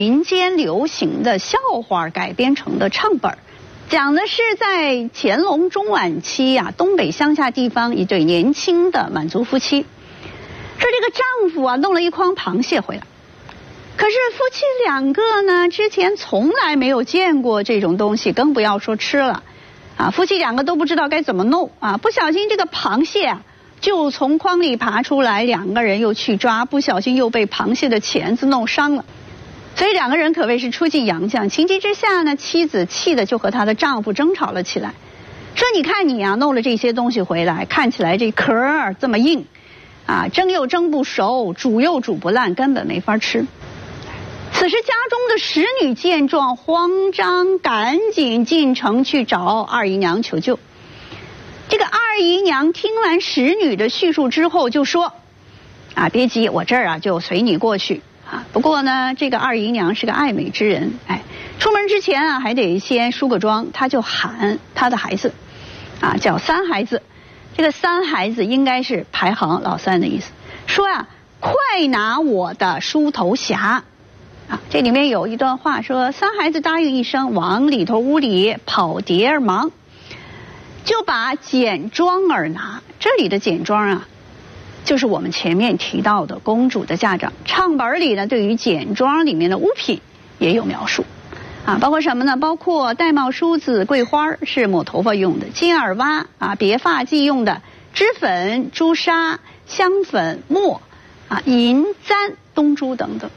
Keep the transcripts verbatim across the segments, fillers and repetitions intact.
民间流行的笑话改编成的唱本，讲的是在乾隆中晚期啊，东北乡下地方一对年轻的满族夫妻，说这个丈夫啊弄了一筐螃蟹回来，可是夫妻两个呢之前从来没有见过这种东西，更不要说吃了啊，夫妻两个都不知道该怎么弄啊，不小心这个螃蟹啊就从筐里爬出来，两个人又去抓，不小心又被螃蟹的钳子弄伤了。所以两个人可谓是出尽洋相，情急之下呢，妻子气得就和她的丈夫争吵了起来，说你看你啊弄了这些东西回来，看起来这壳儿这么硬啊，蒸又蒸不熟，煮又煮不烂，根本没法吃。此时家中的使女见状慌张，赶紧进城去找二姨娘求救。这个二姨娘听完使女的叙述之后就说啊，别急，我这儿啊就随你过去啊。不过呢，这个二姨娘是个爱美之人，哎，出门之前啊还得先梳个妆，她就喊她的孩子啊叫三孩子，这个三孩子应该是排行老三的意思，说啊快拿我的梳头匣啊。这里面有一段话说，三孩子答应一声，往里头屋里跑碟儿忙，就把简装儿拿。这里的简装啊就是我们前面提到的公主的嫁妆。唱本里呢对于简装里面的物品也有描述啊，包括什么呢？包括玳瑁梳子、桂花是抹头发用的，金耳挖啊别发髻用的，脂粉、朱砂、香粉、墨啊银簪、东珠等等。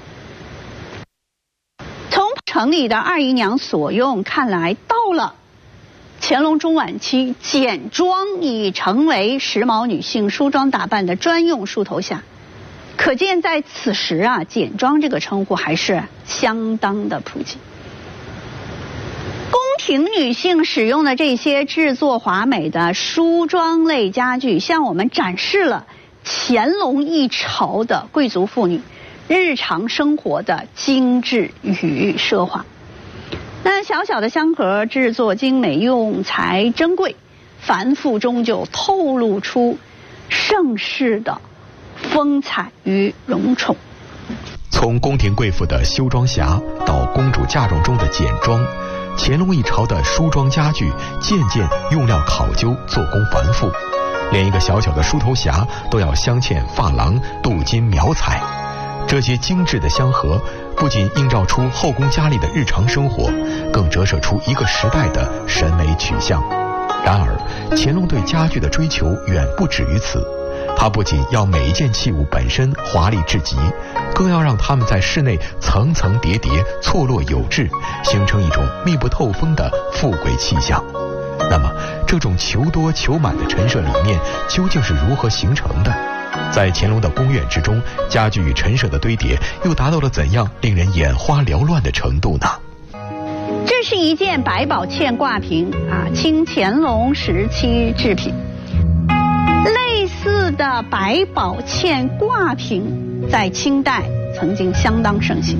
从城里的二姨娘所用看来，到了乾隆中晚期，简装已成为时髦女性梳妆打扮的专用梳头匣，可见在此时啊，简装这个称呼还是相当的普及。宫廷女性使用的这些制作华美的梳妆类家具，向我们展示了乾隆一朝的贵族妇女日常生活的精致与奢华。那小小的香盒制作精美，用材珍贵，繁复中就透露出盛世的风采与荣宠。 从宫廷贵妇的修妆匣到公主嫁妆中的简装，乾隆一朝的梳妆家具件件用料考究，做工繁复，连一个小小的梳头匣都要镶嵌珐琅、镀金描彩。这些精致的香盒不仅映照出后宫佳丽的日常生活，更折射出一个时代的审美取向。然而乾隆对家具的追求远不止于此，他不仅要每一件器物本身华丽至极，更要让它们在室内层层叠叠，错落有致，形成一种密不透风的富贵气象。那么这种求多求满的陈设理念究竟是如何形成的？在乾隆的宫苑之中，家具与陈设的堆叠又达到了怎样令人眼花缭乱的程度呢？ 这是一件百宝嵌挂屏啊，清乾隆时期制品。类似的百宝嵌挂屏在清代曾经相当盛行，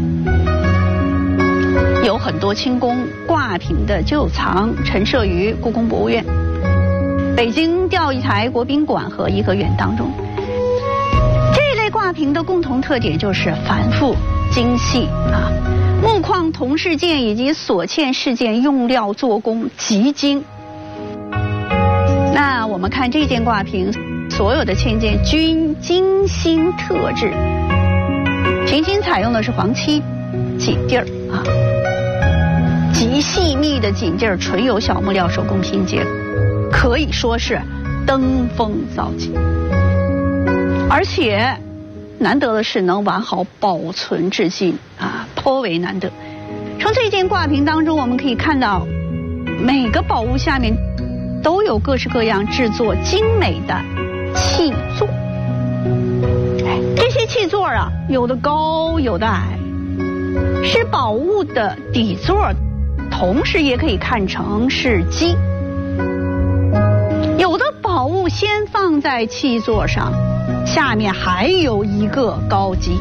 有很多清宫挂屏的旧藏陈设于故宫博物院、北京钓鱼台国宾馆和颐和园当中。这类挂屏的共同特点就是繁复精细啊，木框铜饰件以及锁嵌饰件用料做工极精。那我们看这件挂屏，所有的嵌件均精心特制，全新采用的是黄漆锦地儿啊，极细密的锦地儿，纯有小木料手工拼接，可以说是登峰造极。而且难得的是能完好保存至今啊，颇为难得。从这件挂屏当中，我们可以看到每个宝物下面都有各式各样制作精美的器座。哎，这些器座啊，有的高，有的矮，是宝物的底座，同时也可以看成是基。有的宝物先放在器座上，下面还有一个高基。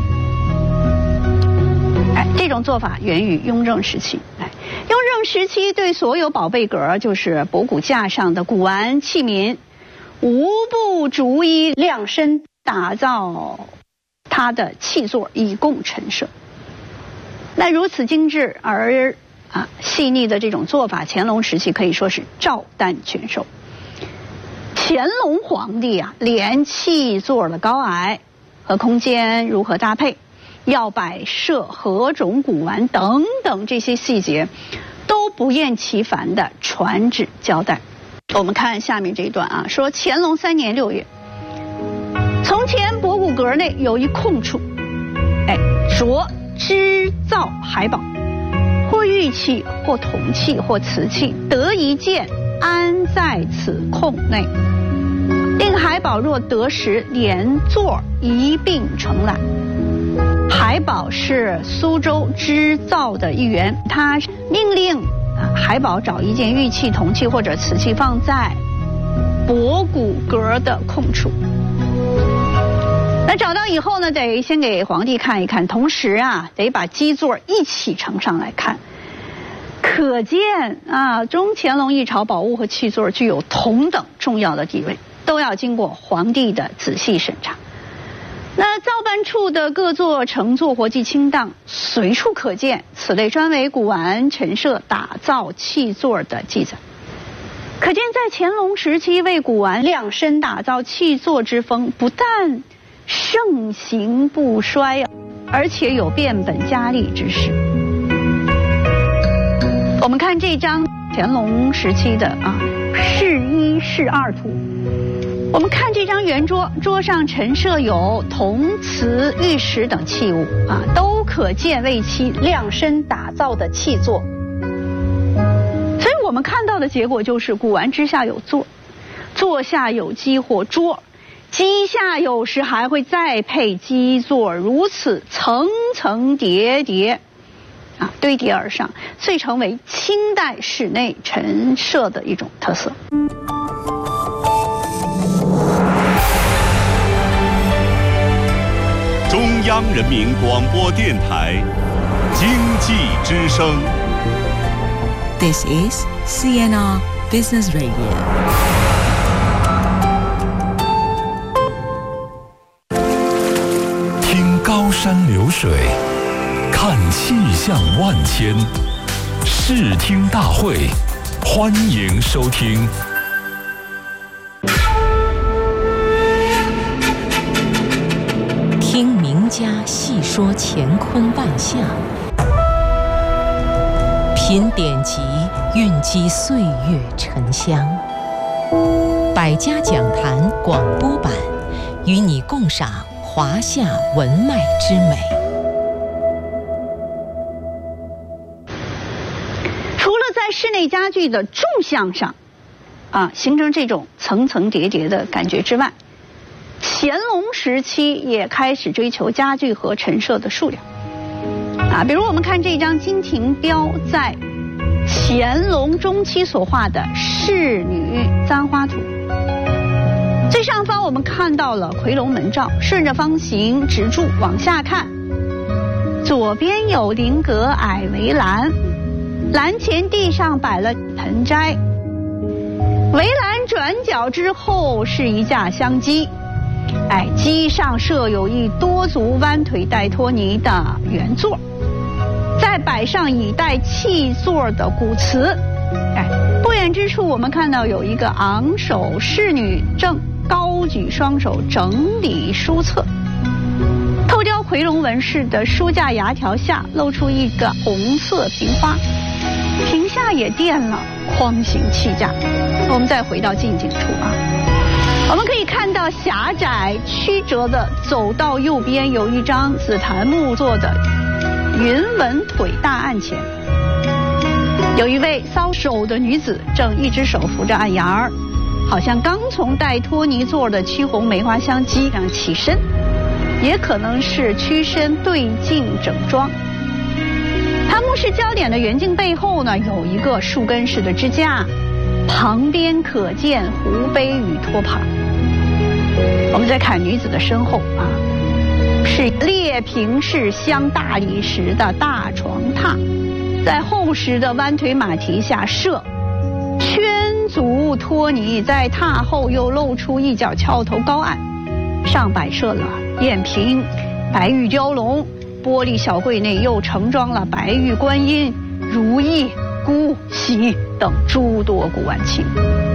哎，这种做法源于雍正时期。哎，雍正时期对所有宝贝阁，就是博古架上的古玩器皿，无不逐一量身打造它的器座，以供陈设。 那如此精致而啊细腻的这种做法，乾隆时期可以说是照单全收。乾隆皇帝啊，连器座的高矮和空间如何搭配，要摆设何种古玩等等这些细节，都不厌其烦地传旨交代。我们看下面这一段啊，说乾隆三年六月，从前博古阁内有一空处，哎，着织造海宝，或玉器，或铜器，或瓷器，得一件安在此空内。令海宝若得时，连座一并承揽。海宝是苏州织造的一员，他命令啊海宝找一件玉器、铜器或者瓷器放在博古阁的空处。那找到以后呢，得先给皇帝看一看，同时啊，得把基座一起呈上来看。可见啊，中乾隆一朝宝物和器座具有同等重要的地位，都要经过皇帝的仔细审查。那造办处的各座成座活计清档，随处可见此类专为古玩陈设打造器座的记载。可见在乾隆时期，为古玩量身打造器座之风不但盛行不衰啊，而且有变本加厉之势。我们看这张乾隆时期的啊试一试二图。我们看这张圆桌，桌上陈设有铜、瓷、玉石等器物啊，都可见为其量身打造的器座。所以我们看到的结果就是，古玩之下有座，座下有基或桌，基下有时还会再配基座，如此层层叠叠啊堆叠而上，遂成为清代室内陈设的一种特色。 中央人民广播电台经济之声。 This is C N R Business Radio。 听高山流水，看气象万千，视听大会，欢迎收听。 听名家细说乾坤万象，品典籍，蕴积岁月沉香。百家讲坛广播版，与你共赏华夏文脉之美。 除了在室内家具的纵向上，啊，形成这种层层叠叠的感觉之外，乾隆时期也开始追求家具和陈设的数量，啊，比如我们看这张金庭标在乾隆中期所画的仕女簪花图。最上方我们看到了夔龙门罩，顺着方形直柱往下看，左边有菱格矮围栏，栏前地上摆了盆栽，围栏转角之后是一架香机。哎，机上设有一多足弯腿带托尼的圆座，再摆上以带器座的古瓷。哎，不远之处我们看到有一个昂首仕女正高举双手整理书册，透雕夔龙纹饰的书架牙条下露出一个红色瓶花，瓶下也垫了框形器架。我们再回到近景处啊，我们可以看到狭窄曲折的走到右边，有一张紫檀木做的云纹腿大案前，有一位搔首的女子正一只手扶着案沿儿，好像刚从带托尼座的曲红梅花香机上起身，也可能是屈身对镜整装。檀木式焦点的圆镜背后呢，有一个树根式的支架，旁边可见壶杯与托盘。我们再看女子的身后啊，是裂平式镶大理石的大床榻，在厚实的弯腿马蹄下设圈足托尼，在榻后又露出一角翘头高案，上摆设了砚瓶、白玉雕龙、 玻璃小柜内又盛装了白玉观音、如意、姑、喜等诸多古玩器，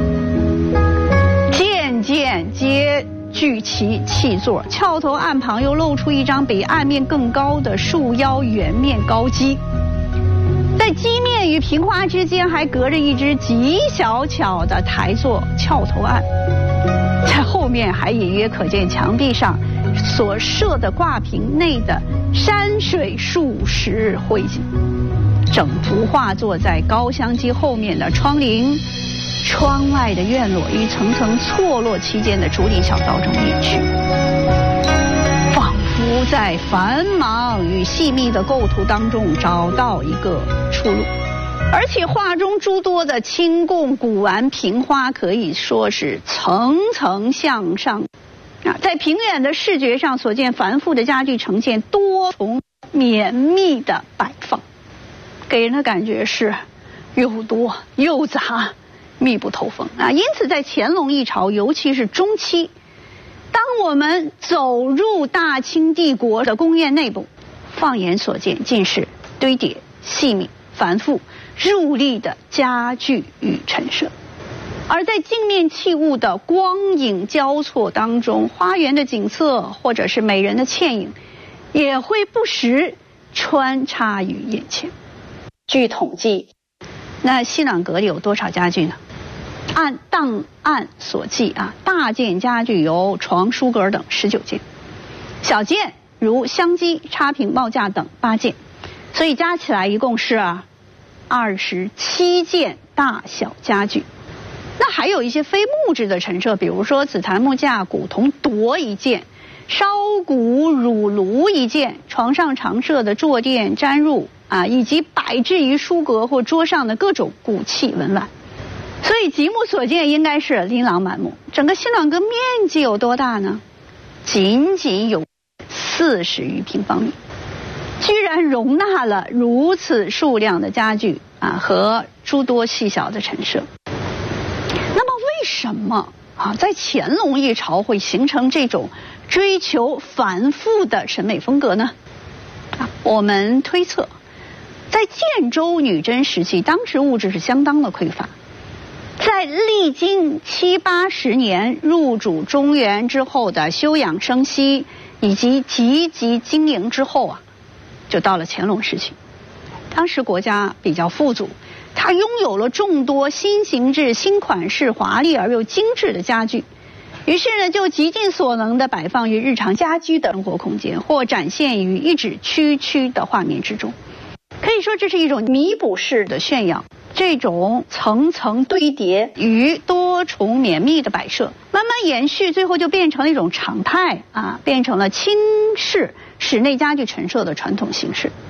件件皆具其器座，翘头案旁又露出一张比案面更高的束腰圆面高机，在机面与平花之间还隔着一只极小巧的台座翘头案，在后面还隐约可见墙壁上所设的挂屏内的山水数十绘景，整幅画作在高香机后面的窗棂、窗外的院落与层层错落其间的竹林小道中隐去，仿佛在繁忙与细密的构图当中找到一个出路。而且画中诸多的清贡古玩瓶花可以说是层层向上啊，在平远的视觉上所见繁复的家具呈现多重绵密的摆放，给人的感觉是又多又杂，密不透风啊。因此在乾隆一朝，尤其是中期，当我们走入大清帝国的宫苑内部，放眼所见尽是堆叠细密繁复入力的家具与陈设，而在镜面器物的光影交错当中，花园的景色或者是美人的倩影也会不时穿插于眼前。据统计，那西暖阁里有多少家具呢？按档案所记啊，大件家具有床、书阁等十九件，小件如香几、插屏、帽架等八件，所以加起来一共是啊二十七件大小家具。那还有一些非木质的陈设，比如说紫檀木架、古铜铎一件，烧骨乳炉一件，床上常设的坐垫、毡褥啊，以及摆置于书阁或桌上的各种古器文玩。所以极目所见应该是琳琅满目。整个西暖阁面积有多大呢？仅仅有四十余平方米，居然容纳了如此数量的家具啊和诸多细小的陈设。那么为什么啊在乾隆一朝会形成这种追求繁复的审美风格呢？啊，我们推测，在建州女真时期，当时物质是相当的匮乏。在历经七八十年入主中原之后的休养生息以及积极经营之后啊，就到了乾隆时期。当时国家比较富足，它拥有了众多新形制、新款式、华丽而又精致的家具，于是呢，就极尽所能地摆放于日常家居的生活空间，或展现于一指区区的画面之中。可以说，这是一种弥补式的炫耀。这种层层堆叠与多重绵密的摆设，慢慢延续，最后就变成了一种常态啊，变成了清式室内家具陈设的传统形式。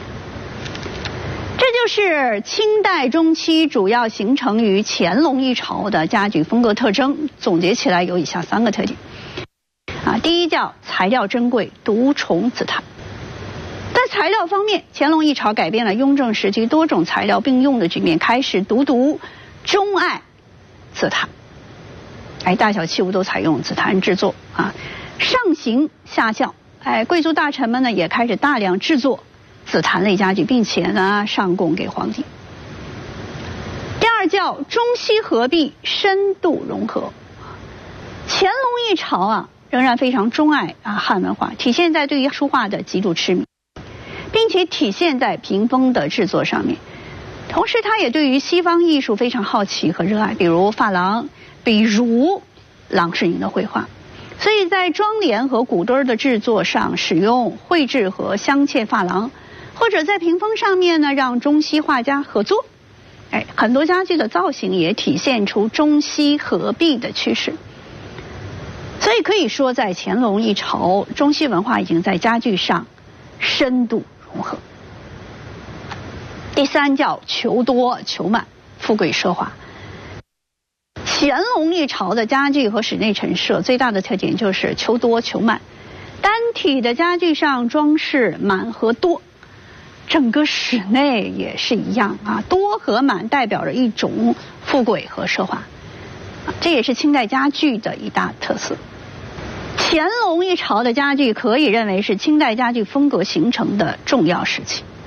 这就是清代中期主要形成于乾隆一朝的家具风格特征。总结起来有以下三个特点啊，第一叫材料珍贵，独宠紫檀。在材料方面，乾隆一朝改变了雍正时期多种材料并用的局面，开始独独钟爱紫檀。哎，大小器物都采用紫檀制作啊，上行下效。哎，贵族大臣们呢也开始大量制作紫檀类家具，并且呢上贡给皇帝。第二叫中西合璧，深度融合。乾隆一朝啊，仍然非常钟爱啊汉文化，体现在对于书画的极度痴迷，并且体现在屏风的制作上面。同时他也对于西方艺术非常好奇和热爱，比如珐琅，比如郎世宁的绘画。所以在窗帘和骨墩的制作上使用绘制和镶嵌珐琅，或者在屏风上面呢让中西画家合作。哎，很多家具的造型也体现出中西合璧的趋势。所以可以说，在乾隆一朝，中西文化已经在家具上深度融合。第三叫求多求满，富贵奢华。乾隆一朝的家具和室内陈设最大的特点就是求多求满，单体的家具上装饰满和多，整个室内也是一样啊，多和满代表着一种富贵和奢华，这也是清代家具的一大特色。乾乾隆一朝的家具可以认为是清代家具风格形成的重要时期。